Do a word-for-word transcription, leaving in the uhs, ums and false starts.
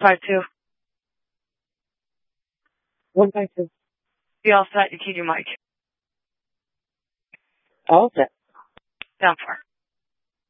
Five two. One five two. Be all set. You keep your mic. All set. Down four.